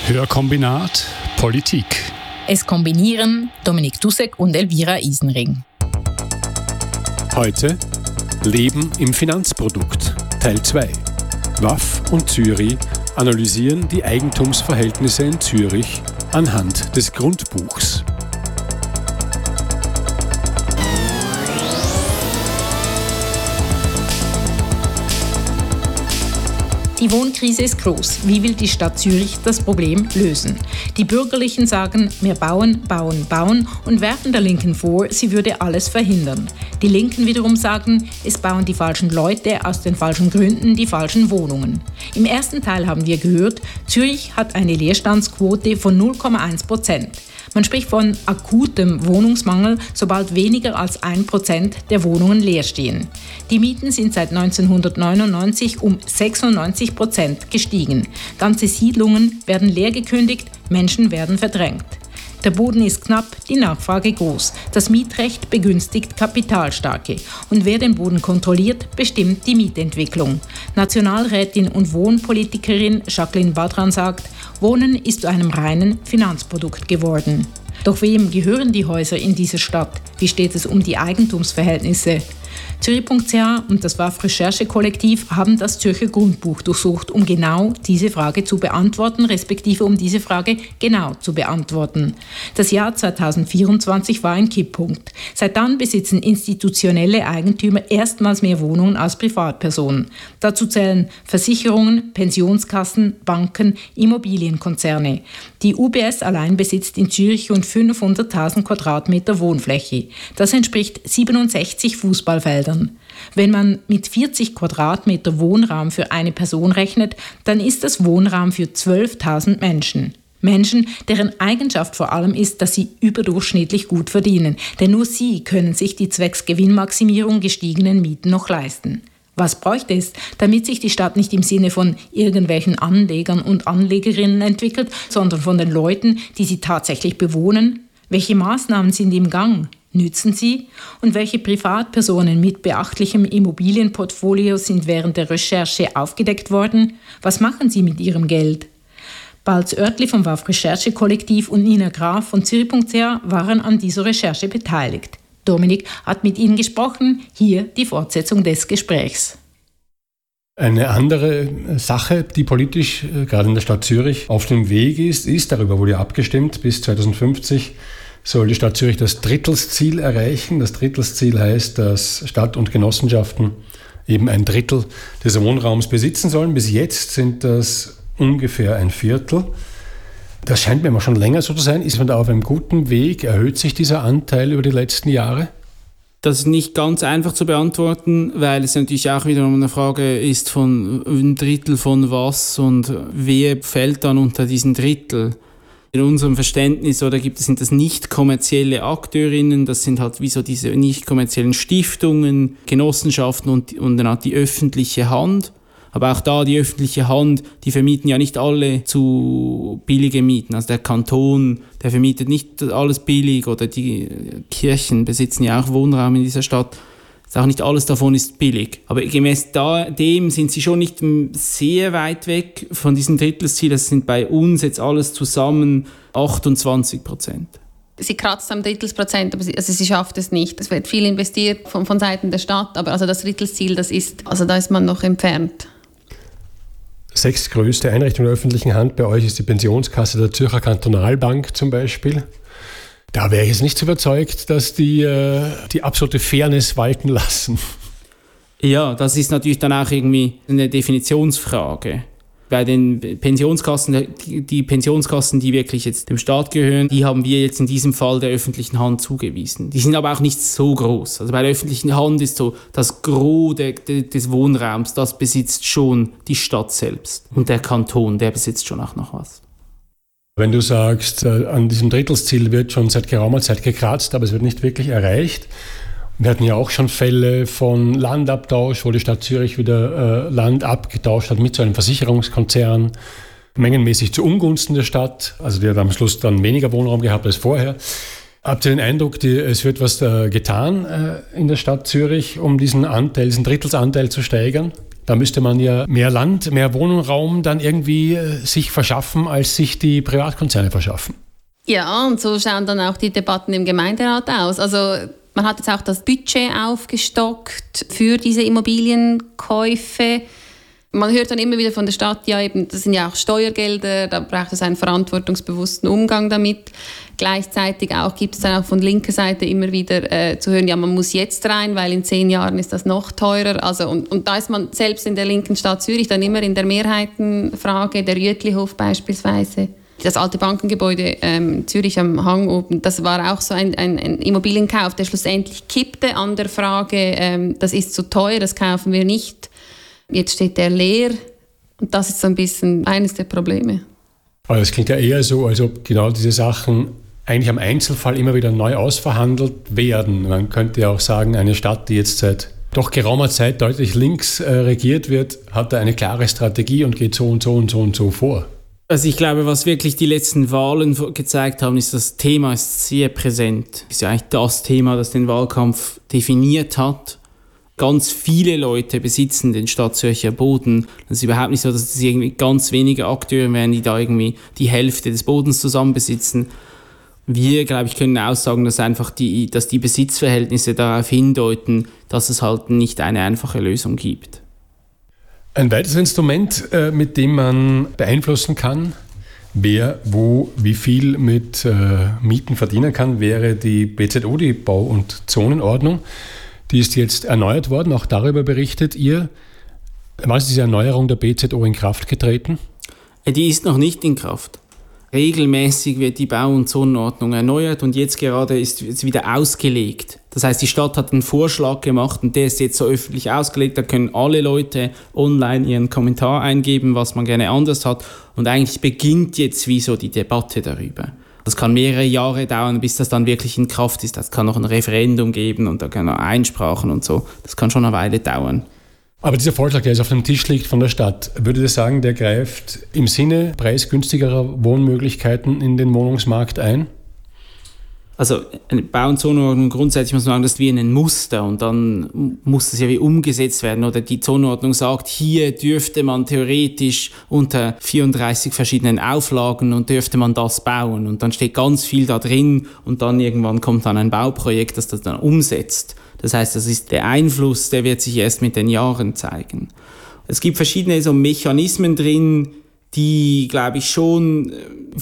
Hörkombinat Politik. Es kombinieren Dominik Dussek und Elvira Isenring. Heute Leben im Finanzprodukt, Teil 2. WAF und Zürich analysieren die Eigentumsverhältnisse in Zürich anhand des Grundbuchs. Die Wohnkrise ist groß. Wie will die Stadt Zürich das Problem lösen? Die Bürgerlichen sagen, wir bauen, bauen, bauen und werfen der Linken vor, sie würde alles verhindern. Die Linken wiederum sagen, es bauen die falschen Leute aus den falschen Gründen die falschen Wohnungen. Im ersten Teil haben wir gehört, Zürich hat eine Leerstandsquote von 0,1%. Man spricht von akutem Wohnungsmangel, sobald weniger als 1% der Wohnungen leer stehen. Die Mieten sind seit 1999 um 96% gestiegen. Ganze Siedlungen werden leer gekündigt, Menschen werden verdrängt. Der Boden ist knapp, die Nachfrage groß. Das Mietrecht begünstigt Kapitalstarke. Und wer den Boden kontrolliert, bestimmt die Mietentwicklung. Nationalrätin und Wohnpolitikerin Jacqueline Badran sagt, Wohnen ist zu einem reinen Finanzprodukt geworden. Doch wem gehören die Häuser in dieser Stadt? Wie steht es um die Eigentumsverhältnisse? Zürich.ch und das WAF-Recherchekollektiv haben das Zürcher Grundbuch durchsucht, um genau diese Frage zu beantworten, respektive um diese Frage genau zu beantworten. Das Jahr 2024 war ein Kipppunkt. Seit dann besitzen institutionelle Eigentümer erstmals mehr Wohnungen als Privatpersonen. Dazu zählen Versicherungen, Pensionskassen, Banken, Immobilienkonzerne. Die UBS allein besitzt in Zürich rund 500.000 Quadratmeter Wohnfläche. Das entspricht 67 Fußballfeldern. Wenn man mit 40 Quadratmeter Wohnraum für eine Person rechnet, dann ist das Wohnraum für 12.000 Menschen. Menschen, deren Eigenschaft vor allem ist, dass sie überdurchschnittlich gut verdienen. Denn nur sie können sich die zwecks Gewinnmaximierung gestiegenen Mieten noch leisten. Was bräuchte es, damit sich die Stadt nicht im Sinne von irgendwelchen Anlegern und Anlegerinnen entwickelt, sondern von den Leuten, die sie tatsächlich bewohnen? Welche Maßnahmen sind im Gang? Nützen sie? Und welche Privatpersonen mit beachtlichem Immobilienportfolio sind während der Recherche aufgedeckt worden? Was machen sie mit ihrem Geld? Balz Oertli vom WAF-Recherchekollektiv und Nina Graf von Zürich.ch waren an dieser Recherche beteiligt. Dominik hat mit ihnen gesprochen. Hier die Fortsetzung des Gesprächs. Eine andere Sache, die politisch gerade in der Stadt Zürich auf dem Weg ist, darüber wurde ja abgestimmt, bis 2050 soll die Stadt Zürich das Drittelsziel erreichen. Das Drittelsziel heißt, dass Stadt und Genossenschaften eben 1/3 des Wohnraums besitzen sollen. Bis jetzt sind das ungefähr 1/4. Das scheint mir immer schon länger so zu sein. Ist man da auf einem guten Weg? Erhöht sich dieser Anteil über die letzten Jahre? Das ist nicht ganz einfach zu beantworten, weil es natürlich auch wiederum eine Frage ist von 1/3 von was und wer fällt dann unter diesen Drittel. In unserem Verständnis sind das nicht kommerzielle Akteurinnen, das sind halt wie so diese nicht kommerziellen Stiftungen, Genossenschaften und dann die öffentliche Hand. Aber auch da die öffentliche Hand, die vermieten ja nicht alle zu billige Mieten. Also der Kanton, der vermietet nicht alles billig oder die Kirchen besitzen ja auch Wohnraum in dieser Stadt. Auch nicht alles davon ist billig. Aber gemäß dem sind sie schon nicht sehr weit weg von diesem Drittelsziel. Das sind bei uns jetzt alles zusammen 28%. Sie kratzt am Drittelsprozent, aber sie schafft es nicht. Es wird viel investiert von Seiten der Stadt, aber also das Drittelsziel, da ist man noch entfernt. 6. größte Einrichtung der öffentlichen Hand bei euch ist die Pensionskasse der Zürcher Kantonalbank zum Beispiel. Da wäre ich jetzt nicht so überzeugt, dass die absolute Fairness walten lassen. Ja, das ist natürlich dann auch irgendwie eine Definitionsfrage. Bei den Pensionskassen, die Pensionskassen, die wirklich jetzt dem Staat gehören, die haben wir jetzt in diesem Fall der öffentlichen Hand zugewiesen. Die sind aber auch nicht so groß. Also bei der öffentlichen Hand ist so, das Gros des Wohnraums, das besitzt schon die Stadt selbst. Und der Kanton, der besitzt schon auch noch was. Wenn du sagst, an diesem Drittelsziel wird schon seit geraumer Zeit gekratzt, aber es wird nicht wirklich erreicht. Wir hatten ja auch schon Fälle von Landabtausch, wo die Stadt Zürich wieder Land abgetauscht hat mit so einem Versicherungskonzern, mengenmäßig zu Ungunsten der Stadt. Also die hat am Schluss dann weniger Wohnraum gehabt als vorher. Habt ihr den Eindruck, es wird was getan in der Stadt Zürich, um diesen Drittelsanteil zu steigern? Da müsste man ja mehr Land, mehr Wohnraum dann irgendwie sich verschaffen, als sich die Privatkonzerne verschaffen. Ja, und so schauen dann auch die Debatten im Gemeinderat aus. Also man hat jetzt auch das Budget aufgestockt für diese Immobilienkäufe. Man hört dann immer wieder von der Stadt, ja eben, das sind ja auch Steuergelder, da braucht es einen verantwortungsbewussten Umgang damit. Gleichzeitig auch gibt es dann auch von linker Seite immer wieder zu hören, ja man muss jetzt rein, weil in 10 Jahren ist das noch teurer. Also, und da ist man selbst in der linken Stadt Zürich dann immer in der Mehrheitenfrage, der Jütlihof beispielsweise. Das alte Bankengebäude Zürich am Hang oben, das war auch so ein Immobilienkauf, der schlussendlich kippte an der Frage, das ist zu teuer, das kaufen wir nicht. Jetzt steht der leer und das ist so ein bisschen eines der Probleme. Aber es klingt ja eher so, als ob genau diese Sachen eigentlich am Einzelfall immer wieder neu ausverhandelt werden. Man könnte ja auch sagen, eine Stadt, die jetzt seit doch geraumer Zeit deutlich links regiert wird, hat da eine klare Strategie und geht so und so und so und so vor. Also ich glaube, was wirklich die letzten Wahlen gezeigt haben, ist, das Thema ist sehr präsent. Es ist ja eigentlich das Thema, das den Wahlkampf definiert hat. Ganz viele Leute besitzen den Stadtzürcher Boden. Das ist überhaupt nicht so, dass es irgendwie ganz wenige Akteure wären, die da irgendwie die Hälfte des Bodens zusammen besitzen. Wir, glaube ich, können aussagen, dass die Besitzverhältnisse darauf hindeuten, dass es halt nicht eine einfache Lösung gibt. Ein weiteres Instrument, mit dem man beeinflussen kann, wer wo wie viel mit Mieten verdienen kann, wäre die BZO, die Bau- und Zonenordnung. Die ist jetzt erneuert worden, auch darüber berichtet ihr. Wann ist diese Erneuerung der BZO in Kraft getreten? Die ist noch nicht in Kraft. Regelmäßig wird die Bau- und Zonenordnung erneuert und jetzt gerade ist es wieder ausgelegt. Das heißt, die Stadt hat einen Vorschlag gemacht und der ist jetzt so öffentlich ausgelegt. Da können alle Leute online ihren Kommentar eingeben, was man gerne anders hat. Und eigentlich beginnt jetzt wie so die Debatte darüber. Das kann mehrere Jahre dauern, bis das dann wirklich in Kraft ist. Das kann noch ein Referendum geben und da können auch Einsprachen und so. Das kann schon eine Weile dauern. Aber dieser Vorschlag, der jetzt auf dem Tisch liegt von der Stadt, würde ich sagen, der greift im Sinne preisgünstigerer Wohnmöglichkeiten in den Wohnungsmarkt ein? Also eine Bau- und Zonenordnung grundsätzlich muss man sagen, das ist wie ein Muster und dann muss das ja wie umgesetzt werden. Oder die Zonenordnung sagt, hier dürfte man theoretisch unter 34 verschiedenen Auflagen und dürfte man das bauen. Und dann steht ganz viel da drin und dann irgendwann kommt dann ein Bauprojekt, das dann umsetzt. Das heißt, das ist der Einfluss, der wird sich erst mit den Jahren zeigen. Es gibt verschiedene so Mechanismen drin, die, glaube ich, schon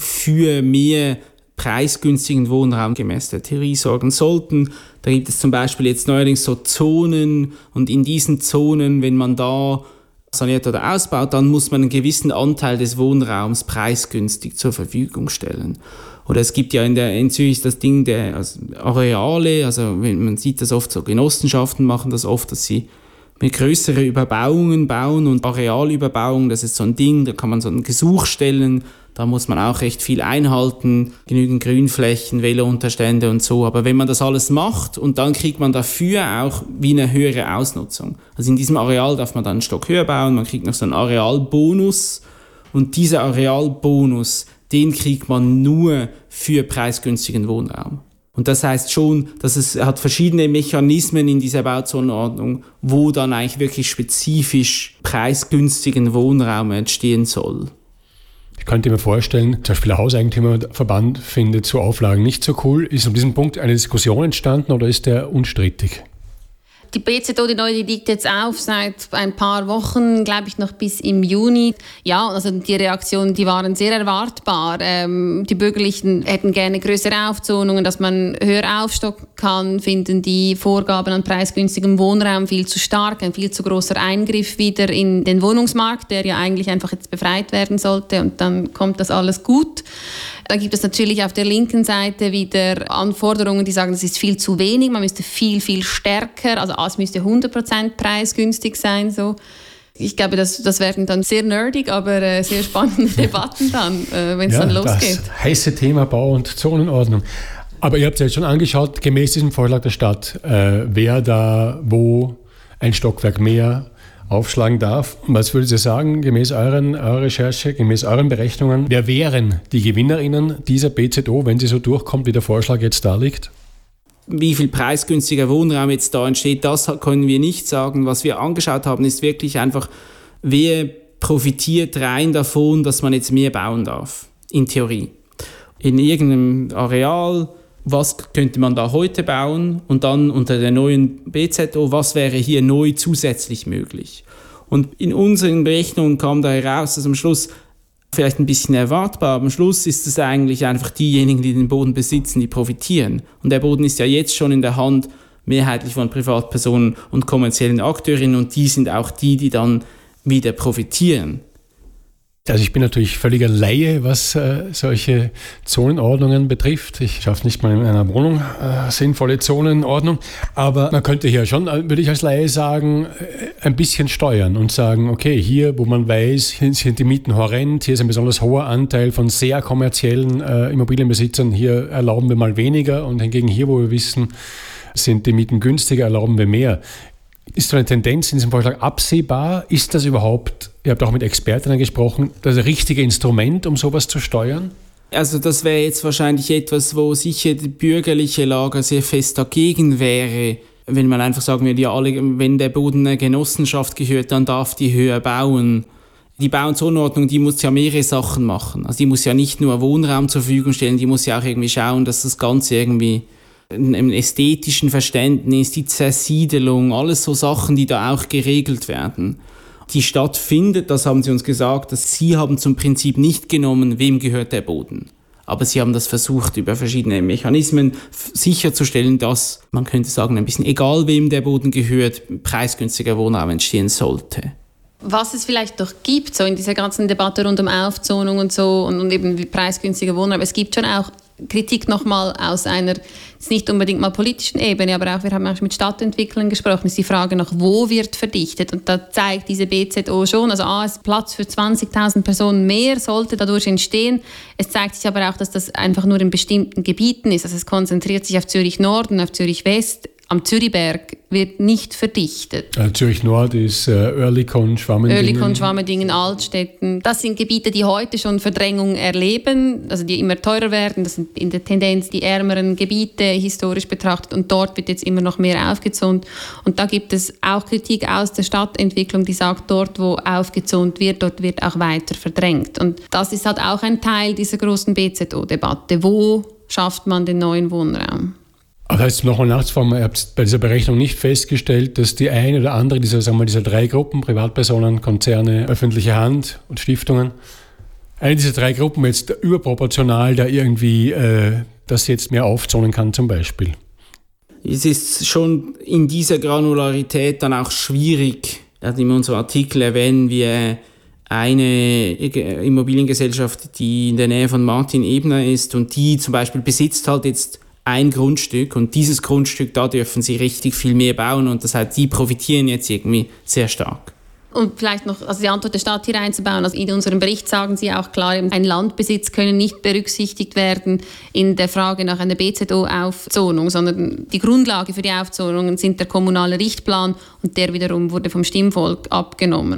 für mehr preisgünstigen Wohnraum gemäß der Theorie sorgen sollten. Da gibt es zum Beispiel jetzt neuerdings so Zonen und in diesen Zonen, wenn man da saniert oder ausbaut, dann muss man einen gewissen Anteil des Wohnraums preisgünstig zur Verfügung stellen. Oder es gibt ja in Zürich das Ding der Areale, also man sieht das oft, so Genossenschaften machen das oft, dass sie mit größere Überbauungen bauen und Arealüberbauung, das ist so ein Ding, da kann man so ein Gesuch stellen, da muss man auch recht viel einhalten, genügend Grünflächen, Velounterstände und so. Aber wenn man das alles macht und dann kriegt man dafür auch wie eine höhere Ausnutzung. Also in diesem Areal darf man dann einen Stock höher bauen, man kriegt noch so einen Arealbonus und dieser Arealbonus, den kriegt man nur für preisgünstigen Wohnraum. Und das heißt schon, dass es hat verschiedene Mechanismen in dieser Bauzonenordnung, wo dann eigentlich wirklich spezifisch preisgünstigen Wohnraum entstehen soll. Ich könnte mir vorstellen, zum Beispiel der Hauseigentümerverband findet so Auflagen nicht so cool. Ist um diesen Punkt eine Diskussion entstanden oder ist der unstrittig? Die BZO, die neue, die liegt jetzt auf seit ein paar Wochen, glaube ich, noch bis im Juni. Ja, also die Reaktionen, die waren sehr erwartbar. Die Bürgerlichen hätten gerne größere Aufzonungen, dass man höher aufstocken kann, finden die Vorgaben an preisgünstigem Wohnraum viel zu stark, ein viel zu großer Eingriff wieder in den Wohnungsmarkt, der ja eigentlich einfach jetzt befreit werden sollte und dann kommt das alles gut. Dann gibt es natürlich auf der linken Seite wieder Anforderungen, die sagen, das ist viel zu wenig, man müsste viel, viel stärker, also es müsste 100% preisgünstig sein. So. Ich glaube, das werden dann sehr nerdig, aber sehr spannende Debatten dann, wenn es dann losgeht. Das heiße Thema Bau- und Zonenordnung. Aber ihr habt es ja jetzt schon angeschaut, gemäß diesem Vorschlag der Stadt, wer da wo ein Stockwerk mehr aufschlagen darf. Was würdet ihr sagen, gemäß eurer Recherche, gemäß euren Berechnungen, wer wären die GewinnerInnen dieser BZO, wenn sie so durchkommt, wie der Vorschlag jetzt da liegt? Wie viel preisgünstiger Wohnraum jetzt da entsteht, das können wir nicht sagen. Was wir angeschaut haben, ist wirklich einfach, wer profitiert rein davon, dass man jetzt mehr bauen darf, in Theorie. In irgendeinem Areal, was könnte man da heute bauen und dann unter der neuen BZO, was wäre hier neu zusätzlich möglich. Und in unseren Berechnungen kam da heraus, dass am Schluss, vielleicht ein bisschen erwartbar, aber am Schluss ist es eigentlich einfach diejenigen, die den Boden besitzen, die profitieren. Und der Boden ist ja jetzt schon in der Hand mehrheitlich von Privatpersonen und kommerziellen Akteurinnen und die sind auch die dann wieder profitieren. Also ich bin natürlich völliger Laie, was solche Zonenordnungen betrifft. Ich schaffe nicht mal in einer Wohnung sinnvolle Zonenordnung. Aber man könnte hier schon, würde ich als Laie sagen, ein bisschen steuern und sagen, okay, hier, wo man weiß, hier sind die Mieten horrend, hier ist ein besonders hoher Anteil von sehr kommerziellen Immobilienbesitzern, hier erlauben wir mal weniger und hingegen hier, wo wir wissen, sind die Mieten günstiger, erlauben wir mehr. Ist so eine Tendenz in diesem Vorschlag absehbar? Ist das überhaupt, ihr habt auch mit Expertinnen gesprochen, das richtige Instrument, um sowas zu steuern? Also das wäre jetzt wahrscheinlich etwas, wo sicher die bürgerliche Lager sehr fest dagegen wäre, wenn man einfach sagen würde, ja, wenn der Boden einer Genossenschaft gehört, dann darf die höher bauen. Die Bau- und Zonenordnung, die muss ja mehrere Sachen machen. Also die muss ja nicht nur Wohnraum zur Verfügung stellen, die muss ja auch irgendwie schauen, dass das Ganze irgendwie im ästhetischen Verständnis, die Zersiedelung, alles so Sachen, die da auch geregelt werden. Die Stadt findet, das haben sie uns gesagt, dass sie haben zum Prinzip nicht genommen, wem gehört der Boden. Aber sie haben das versucht, über verschiedene Mechanismen sicherzustellen, dass, man könnte sagen, ein bisschen egal wem der Boden gehört, preisgünstiger Wohnraum entstehen sollte. Was es vielleicht doch gibt, so in dieser ganzen Debatte rund um Aufzonung und so und eben preisgünstiger Wohnraum, es gibt schon auch Kritik nochmal aus einer, nicht unbedingt mal politischen Ebene, aber auch, wir haben auch mit Stadtentwicklern gesprochen, ist die Frage nach, wo wird verdichtet? Und da zeigt diese BZO schon, also ist Platz für 20.000 Personen mehr sollte dadurch entstehen. Es zeigt sich aber auch, dass das einfach nur in bestimmten Gebieten ist. Also es konzentriert sich auf Zürich Nord und auf Zürich West. Am Zürichberg wird nicht verdichtet. Zürich Nord ist Oerlikon, Schwammendingen, Altstetten. Das sind Gebiete, die heute schon Verdrängung erleben, also die immer teurer werden. Das sind in der Tendenz die ärmeren Gebiete historisch betrachtet und dort wird jetzt immer noch mehr aufgezont. Und da gibt es auch Kritik aus der Stadtentwicklung, die sagt, dort wo aufgezont wird, dort wird auch weiter verdrängt. Und das ist halt auch ein Teil dieser großen BZO-Debatte. Wo schafft man den neuen Wohnraum? Aber heißt nochmal nachzufragen, ihr habt bei dieser Berechnung nicht festgestellt, dass die eine oder andere dieser drei Gruppen, Privatpersonen, Konzerne, öffentliche Hand und Stiftungen, eine dieser drei Gruppen jetzt überproportional da irgendwie das jetzt mehr aufzonen kann zum Beispiel? Es ist schon in dieser Granularität dann auch schwierig. In unserem Artikel erwähnen wir eine Immobiliengesellschaft, die in der Nähe von Martin Ebner ist und die zum Beispiel besitzt halt jetzt ein Grundstück und dieses Grundstück, da dürfen sie richtig viel mehr bauen und das heißt, die profitieren jetzt irgendwie sehr stark. Und vielleicht noch die Antwort der Stadt hier einzubauen. Also in unserem Bericht sagen Sie auch klar, ein Landbesitz können nicht berücksichtigt werden in der Frage nach einer BZO-Aufzonung, sondern die Grundlage für die Aufzonungen sind der kommunale Richtplan und der wiederum wurde vom Stimmvolk abgenommen.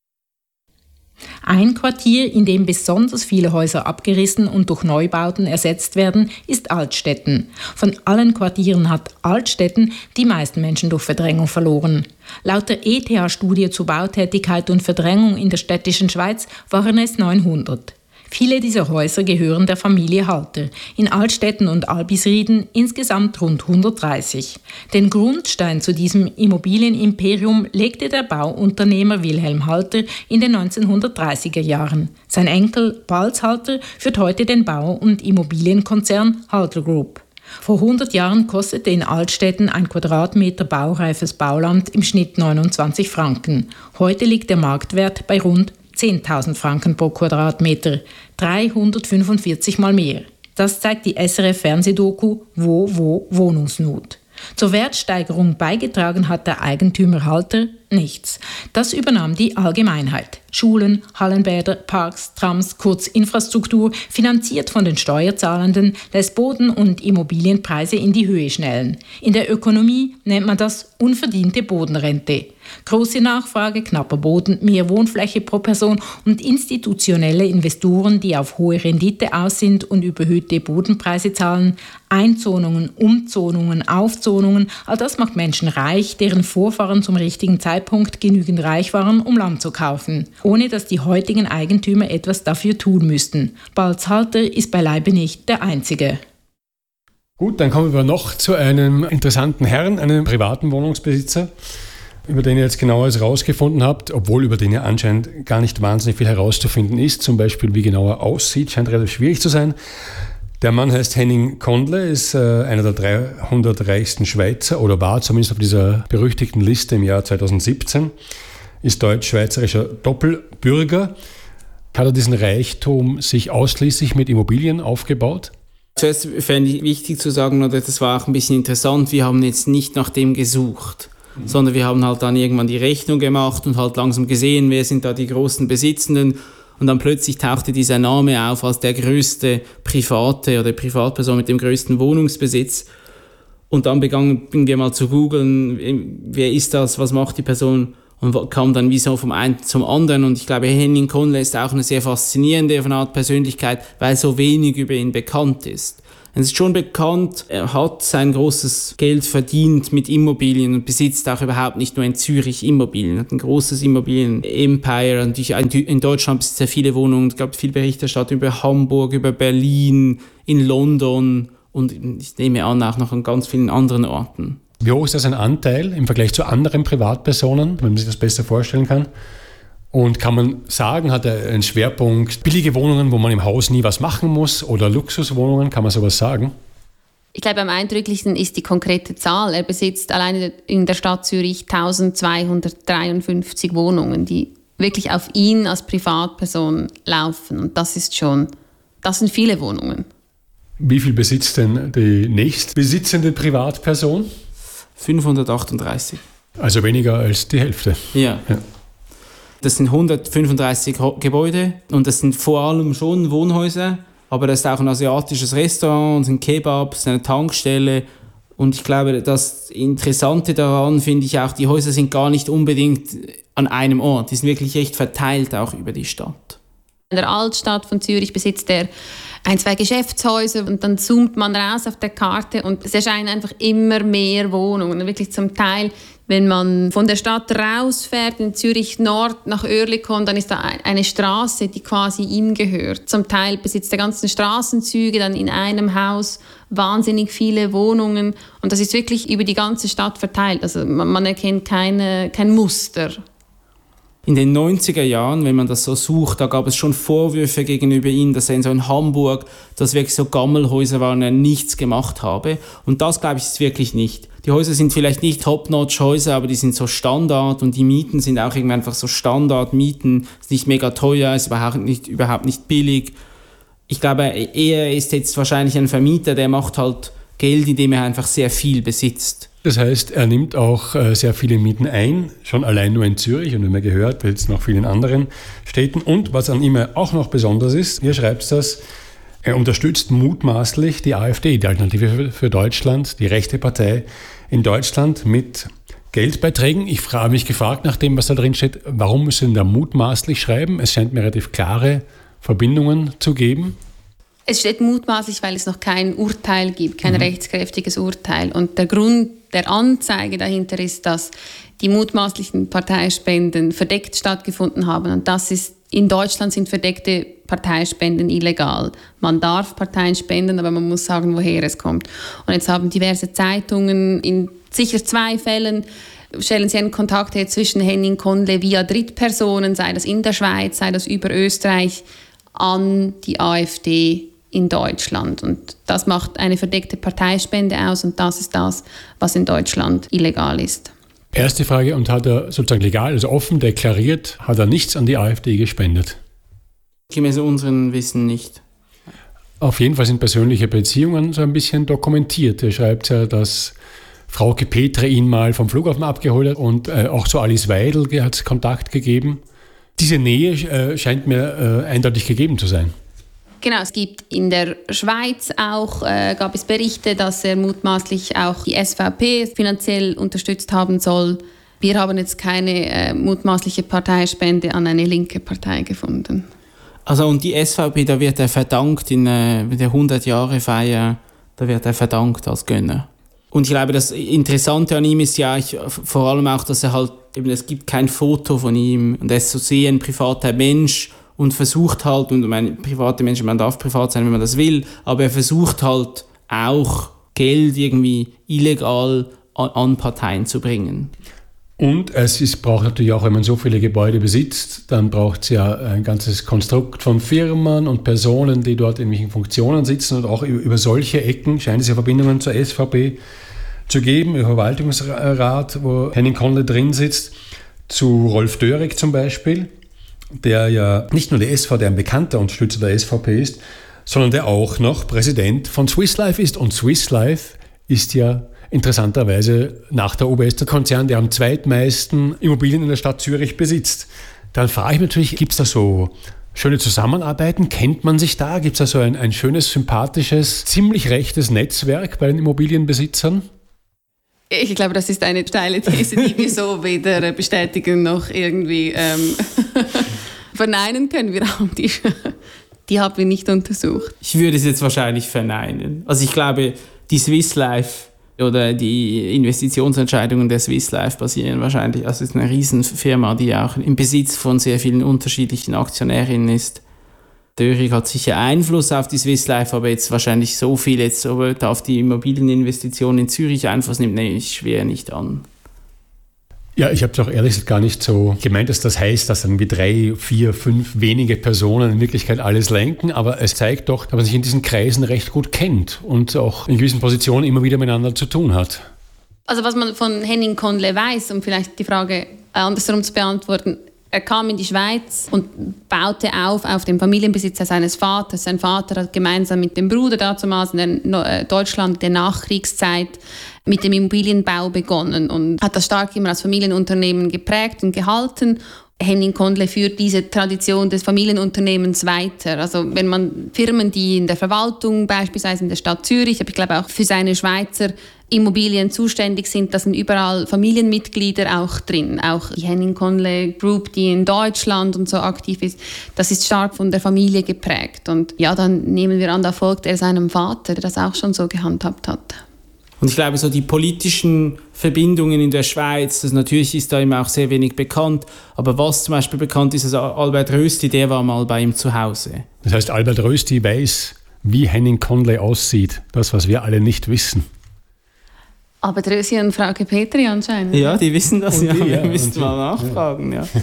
Ein Quartier, in dem besonders viele Häuser abgerissen und durch Neubauten ersetzt werden, ist Altstetten. Von allen Quartieren hat Altstetten die meisten Menschen durch Verdrängung verloren. Laut der ETH-Studie zur Bautätigkeit und Verdrängung in der städtischen Schweiz waren es 900. Viele dieser Häuser gehören der Familie Halter, in Altstetten und Albisrieden insgesamt rund 130. Den Grundstein zu diesem Immobilienimperium legte der Bauunternehmer Wilhelm Halter in den 1930er Jahren. Sein Enkel Balz Halter führt heute den Bau- und Immobilienkonzern Halter Group. Vor 100 Jahren kostete in Altstetten ein Quadratmeter baureifes Bauland im Schnitt 29 Franken. Heute liegt der Marktwert bei rund 10.000 Franken pro Quadratmeter, 345 Mal mehr. Das zeigt die SRF-Fernsehdoku Wo Wohnungsnot. Zur Wertsteigerung beigetragen hat der Eigentümer Halter, nichts. Das übernahm die Allgemeinheit. Schulen, Hallenbäder, Parks, Trams, kurz Infrastruktur, finanziert von den Steuerzahlenden, lässt Boden- und Immobilienpreise in die Höhe schnellen. In der Ökonomie nennt man das unverdiente Bodenrente. Große Nachfrage, knapper Boden, mehr Wohnfläche pro Person und institutionelle Investoren, die auf hohe Rendite aus sind und überhöhte Bodenpreise zahlen, Einzonungen, Umzonungen, Aufzonungen, all das macht Menschen reich, deren Vorfahren zum richtigen Zeitpunkt genügend reich waren, um Land zu kaufen, ohne dass die heutigen Eigentümer etwas dafür tun müssten. Balzhalter ist beileibe nicht der Einzige. Gut, dann kommen wir noch zu einem interessanten Herrn, einem privaten Wohnungsbesitzer, über den ihr jetzt genaueres herausgefunden habt, obwohl über den ja anscheinend gar nicht wahnsinnig viel herauszufinden ist. Zum Beispiel, wie genau er aussieht, scheint relativ schwierig zu sein. Der Mann heißt Henning Kondle, ist einer der 300 reichsten Schweizer oder war zumindest auf dieser berüchtigten Liste im Jahr 2017, ist deutsch-schweizerischer Doppelbürger. Hat er diesen Reichtum sich ausschließlich mit Immobilien aufgebaut? Zuerst fände ich wichtig zu sagen, oder das war auch ein bisschen interessant, wir haben jetzt nicht nach dem gesucht, sondern wir haben halt dann irgendwann die Rechnung gemacht und halt langsam gesehen, wer sind da die großen Besitzenden. Und dann plötzlich tauchte dieser Name auf als der größte Private oder Privatperson mit dem größten Wohnungsbesitz. Und dann begannen wir mal zu googeln, wer ist das, was macht die Person, und kam dann wie so vom einen zum anderen. Und ich glaube, Henning Kondle ist auch eine sehr faszinierende von Art Persönlichkeit, weil so wenig über ihn bekannt ist. Es ist schon bekannt, er hat sein großes Geld verdient mit Immobilien und besitzt auch überhaupt nicht nur in Zürich Immobilien. Er hat ein großes Immobilien-Empire. Und in Deutschland besitzt er viele Wohnungen. Es gab viel Berichterstattung über Hamburg, über Berlin, in London und ich nehme an auch noch an ganz vielen anderen Orten. Wie hoch ist das ein Anteil im Vergleich zu anderen Privatpersonen, wenn man sich das besser vorstellen kann? Und kann man sagen, hat er einen Schwerpunkt billige Wohnungen, wo man im Haus nie was machen muss, oder Luxuswohnungen, kann man sowas sagen? Ich glaube, am eindrücklichsten ist die konkrete Zahl. Er besitzt alleine in der Stadt Zürich 1253 Wohnungen, die wirklich auf ihn als Privatperson laufen. Und das sind viele Wohnungen. Wie viel besitzt denn die nächstbesitzende Privatperson? 538. Also weniger als die Hälfte. Ja. Das sind 135 Gebäude und das sind vor allem schon Wohnhäuser, aber das ist auch ein asiatisches Restaurant, ein Kebab, eine Tankstelle. Und ich glaube, das Interessante daran finde ich auch, die Häuser sind gar nicht unbedingt an einem Ort, die sind wirklich echt verteilt auch über die Stadt. In der Altstadt von Zürich besitzt er 1-2 Geschäftshäuser und dann zoomt man raus auf der Karte und es erscheinen einfach immer mehr Wohnungen. Wirklich zum Teil, wenn man von der Stadt rausfährt, in Zürich Nord nach Oerlikon, dann ist da eine Straße, die quasi ihm gehört. Zum Teil besitzt er ganzen Straßenzüge, dann in einem Haus wahnsinnig viele Wohnungen und das ist wirklich über die ganze Stadt verteilt. Also man erkennt kein Muster. In den 90er Jahren, wenn man das so sucht, da gab es schon Vorwürfe gegenüber ihm, dass er in Hamburg, dass wirklich so Gammelhäuser waren, und er nichts gemacht habe. Und das, glaube ich, ist wirklich nicht. Die Häuser sind vielleicht nicht Top-Notch-Häuser, aber die sind so Standard und die Mieten sind auch irgendwie einfach so Standardmieten. Ist nicht mega teuer, ist überhaupt nicht billig. Ich glaube, er ist jetzt wahrscheinlich ein Vermieter, der macht halt Geld, indem er einfach sehr viel besitzt. Das heißt, er nimmt auch sehr viele Mieten ein, schon allein nur in Zürich und wie man gehört, jetzt noch vielen anderen Städten. Und was an ihm auch noch besonders ist, ihr schreibt das, er unterstützt mutmaßlich die AfD, die Alternative für Deutschland, die rechte Partei in Deutschland mit Geldbeiträgen. Ich habe mich gefragt, nach dem, was da drin steht, warum müssen da mutmaßlich schreiben? Es scheint mir relativ klare Verbindungen zu geben. Es steht mutmaßlich, weil es noch kein Urteil gibt, kein rechtskräftiges Urteil. Und der Grund der Anzeige dahinter ist, dass die mutmaßlichen Parteispenden verdeckt stattgefunden haben. Und in Deutschland sind verdeckte Parteispenden illegal. Man darf Parteien spenden, aber man muss sagen, woher es kommt. Und jetzt haben diverse Zeitungen in sicher 2 Fällen stellen sie einen Kontakt her zwischen Henning Kondle via Drittpersonen, sei das in der Schweiz, sei das über Österreich, an die AfD in Deutschland. Und das macht eine verdeckte Parteispende aus und das ist das, was in Deutschland illegal ist. Erste Frage, und hat er sozusagen legal, also offen deklariert, hat er nichts an die AfD gespendet? Gemäß unserem Wissen nicht. Auf jeden Fall sind persönliche Beziehungen so ein bisschen dokumentiert. Er schreibt ja, dass Frauke Petre ihn mal vom Flughafen abgeholt hat und auch zu Alice Weidel hat es Kontakt gegeben. Diese Nähe scheint mir eindeutig gegeben zu sein. Genau, es gibt in der Schweiz auch, gab es Berichte, dass er mutmaßlich auch die SVP finanziell unterstützt haben soll. Wir haben jetzt keine mutmaßliche Parteispende an eine linke Partei gefunden. Also und die SVP, da wird er verdankt in der 100-Jahre-Feier, da wird er verdankt als Gönner. Und ich glaube, das Interessante an ihm ist ja vor allem auch, dass er halt, eben, es gibt kein Foto von ihm und er ist so sehr ein privater Mensch und versucht halt, und private Menschen, man darf privat sein, wenn man das will, aber er versucht halt auch Geld irgendwie illegal an Parteien zu bringen. Und braucht natürlich auch, wenn man so viele Gebäude besitzt, dann braucht es ja ein ganzes Konstrukt von Firmen und Personen, die dort in welchen Funktionen sitzen. Und auch über solche Ecken scheint es ja Verbindungen zur SVP zu geben, im Verwaltungsrat, wo Henning Conle drin sitzt, zu Rolf Dörig zum Beispiel, der ja nicht nur der ein bekannter Unterstützer der SVP ist, sondern der auch noch Präsident von Swiss Life ist. Und Swiss Life ist ja interessanterweise nach der UBS der Konzern, der am zweitmeisten Immobilien in der Stadt Zürich besitzt. Dann frage ich mich natürlich, gibt es da so schöne Zusammenarbeiten? Kennt man sich da? Gibt es da so ein schönes, sympathisches, ziemlich rechtes Netzwerk bei den Immobilienbesitzern? Ich glaube, das ist eine steile These, die wir so weder bestätigen noch irgendwie verneinen können. Die haben wir nicht untersucht. Ich würde es jetzt wahrscheinlich verneinen. Also ich glaube, die Swiss Life oder die Investitionsentscheidungen der Swiss Life basieren wahrscheinlich, also es ist eine Riesenfirma, die auch im Besitz von sehr vielen unterschiedlichen Aktionärinnen ist. Dörig hat sicher Einfluss auf die Swiss Life, aber jetzt wahrscheinlich so viel, jetzt ob er auf die Immobilieninvestitionen in Zürich Einfluss nimmt, nehme ich schwer nicht an. Ja, ich habe es auch ehrlich gesagt gar nicht so gemeint, dass das heißt, dass irgendwie 3, 4, 5 wenige Personen in Wirklichkeit alles lenken, aber es zeigt doch, dass man sich in diesen Kreisen recht gut kennt und auch in gewissen Positionen immer wieder miteinander zu tun hat. Also was man von Henning Conle weiß, um vielleicht die Frage andersherum zu beantworten, er kam in die Schweiz und baute auf dem Familienbesitz seines Vaters. Sein Vater hat gemeinsam mit dem Bruder damals in Deutschland der Nachkriegszeit mit dem Immobilienbau begonnen und hat das stark immer als Familienunternehmen geprägt und gehalten. Henning Conle führt diese Tradition des Familienunternehmens weiter. Also wenn man Firmen, die in der Verwaltung, beispielsweise in der Stadt Zürich, aber ich glaube auch für seine Schweizer Immobilien zuständig sind, da sind überall Familienmitglieder auch drin. Auch die Henning Conle Group, die in Deutschland und so aktiv ist, das ist stark von der Familie geprägt. Und ja, dann nehmen wir an, da folgt er seinem Vater, der das auch schon so gehandhabt hat. Und ich glaube, so die politischen Verbindungen in der Schweiz, das natürlich ist da immer auch sehr wenig bekannt, aber was zum Beispiel bekannt ist, also Albert Rösti, der war mal bei ihm zu Hause. Das heißt, Albert Rösti weiß, wie Henning Conle aussieht, das, was wir alle nicht wissen. Aber Rösti und Frauke Petri anscheinend. Ja, die wissen das, und ja. Die, wir müssten mal nachfragen. Ja.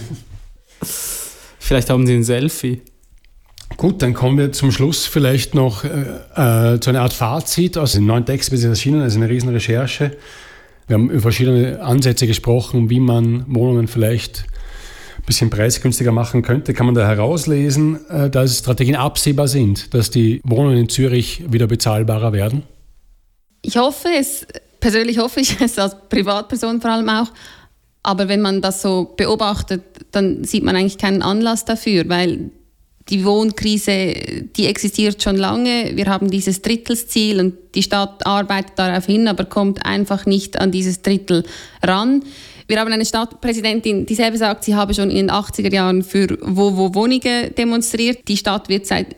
Vielleicht haben sie ein Selfie. Gut, dann kommen wir zum Schluss vielleicht noch zu einer Art Fazit aus dem neuen Text, bis es erschienen, also eine riesen Recherche. Wir haben über verschiedene Ansätze gesprochen, wie man Wohnungen vielleicht ein bisschen preisgünstiger machen könnte. Kann man da herauslesen, dass Strategien absehbar sind, dass die Wohnungen in Zürich wieder bezahlbarer werden? Ich hoffe es. Persönlich hoffe ich es, als Privatperson vor allem auch. Aber wenn man das so beobachtet, dann sieht man eigentlich keinen Anlass dafür, weil die Wohnkrise, die existiert schon lange. Wir haben dieses Drittelsziel und die Stadt arbeitet darauf hin, aber kommt einfach nicht an dieses Drittel ran. Wir haben eine Stadtpräsidentin, die selber sagt, sie habe schon in den 80er Jahren für Wohnungen demonstriert. Die Stadt wird seit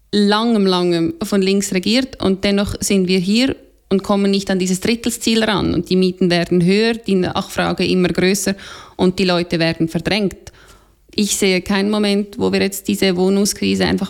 langem von links regiert und dennoch sind wir hier und kommen nicht an dieses Drittelsziel ran. Und die Mieten werden höher, die Nachfrage immer größer und die Leute werden verdrängt. Ich sehe keinen Moment, wo wir jetzt diese Wohnungskrise einfach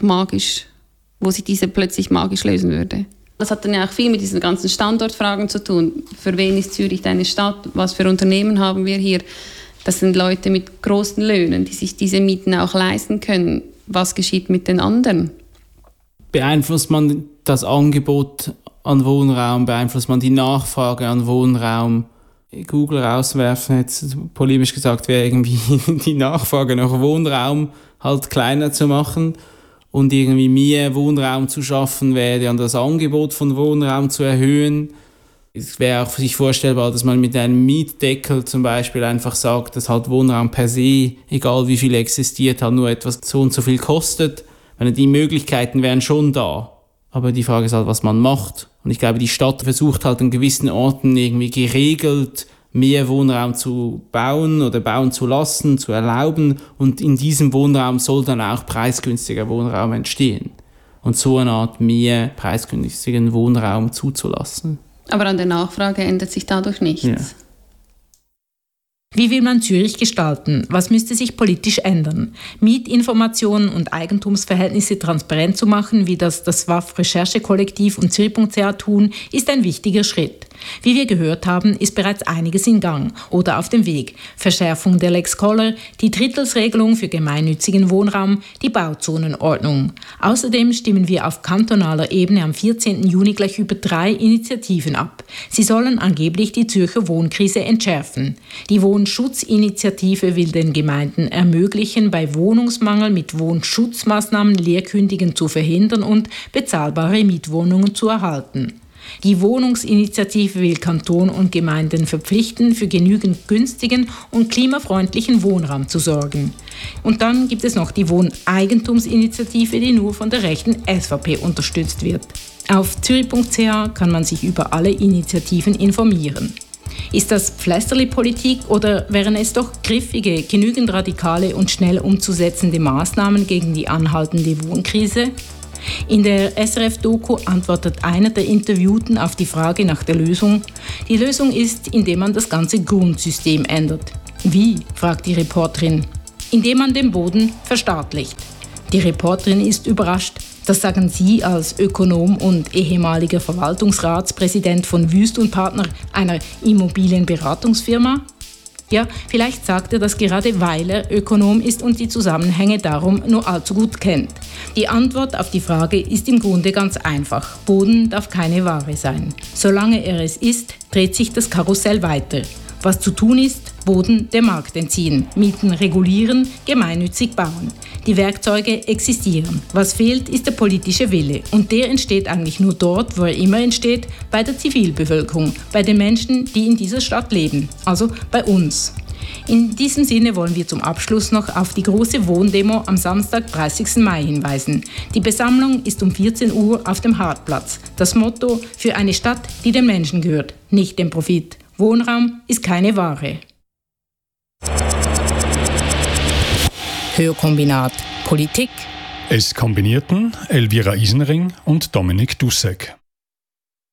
wo sich diese plötzlich magisch lösen würde. Das hat dann ja auch viel mit diesen ganzen Standortfragen zu tun. Für wen ist Zürich eine Stadt? Was für Unternehmen haben wir hier? Das sind Leute mit großen Löhnen, die sich diese Mieten auch leisten können. Was geschieht mit den anderen? Beeinflusst man das Angebot an Wohnraum, beeinflusst man die Nachfrage an Wohnraum? Google rauswerfen, jetzt polemisch gesagt, wäre irgendwie die Nachfrage nach Wohnraum halt kleiner zu machen und irgendwie mehr Wohnraum zu schaffen, wäre dann das Angebot von Wohnraum zu erhöhen. Es wäre auch für sich vorstellbar, dass man mit einem Mietdeckel zum Beispiel einfach sagt, dass halt Wohnraum per se, egal wie viel existiert, halt nur etwas so und so viel kostet. Die Möglichkeiten wären schon da. Aber die Frage ist halt, was man macht. Und ich glaube, die Stadt versucht halt an gewissen Orten irgendwie geregelt mehr Wohnraum zu bauen oder bauen zu lassen, zu erlauben. Und in diesem Wohnraum soll dann auch preisgünstiger Wohnraum entstehen. Und so eine Art mehr preisgünstigen Wohnraum zuzulassen. Aber an der Nachfrage ändert sich dadurch nichts. Ja. Wie will man Zürich gestalten? Was müsste sich politisch ändern? Mietinformationen und Eigentumsverhältnisse transparent zu machen, wie das WAF-Recherchekollektiv und Zürich.ch tun, ist ein wichtiger Schritt. Wie wir gehört haben, ist bereits einiges in Gang oder auf dem Weg. Verschärfung der Lex Koller, die Drittelsregelung für gemeinnützigen Wohnraum, die Bauzonenordnung. Außerdem stimmen wir auf kantonaler Ebene am 14. Juni gleich über 3 Initiativen ab. Sie sollen angeblich die Zürcher Wohnkrise entschärfen. Die Wohnschutzinitiative will den Gemeinden ermöglichen, bei Wohnungsmangel mit Wohnschutzmaßnahmen Leerkündigen zu verhindern und bezahlbare Mietwohnungen zu erhalten. Die Wohnungsinitiative will Kanton und Gemeinden verpflichten, für genügend günstigen und klimafreundlichen Wohnraum zu sorgen. Und dann gibt es noch die Wohneigentumsinitiative, die nur von der rechten SVP unterstützt wird. Auf zürich.ch kann man sich über alle Initiativen informieren. Ist das Pflästerli-Politik oder wären es doch griffige, genügend radikale und schnell umzusetzende Maßnahmen gegen die anhaltende Wohnkrise? In der SRF-Doku antwortet einer der Interviewten auf die Frage nach der Lösung. Die Lösung ist, indem man das ganze Grundsystem ändert. Wie? Fragt die Reporterin. Indem man den Boden verstaatlicht. Die Reporterin ist überrascht. Das sagen Sie als Ökonom und ehemaliger Verwaltungsratspräsident von Wüst & Partner, einer Immobilienberatungsfirma? Ja, vielleicht sagt er das gerade, weil er Ökonom ist und die Zusammenhänge darum nur allzu gut kennt. Die Antwort auf die Frage ist im Grunde ganz einfach. Boden darf keine Ware sein. Solange er es ist, dreht sich das Karussell weiter. Was zu tun ist, Boden dem Markt entziehen, Mieten regulieren, gemeinnützig bauen. Die Werkzeuge existieren. Was fehlt, ist der politische Wille. Und der entsteht eigentlich nur dort, wo er immer entsteht, bei der Zivilbevölkerung, bei den Menschen, die in dieser Stadt leben, also bei uns. In diesem Sinne wollen wir zum Abschluss noch auf die große Wohndemo am Samstag, 30. Mai hinweisen. Die Besammlung ist um 14 Uhr auf dem Hartplatz. Das Motto: für eine Stadt, die den Menschen gehört, nicht dem Profit. Wohnraum ist keine Ware. Hörkombinat Politik. Es kombinierten Elvira Isenring und Dominik Dussek.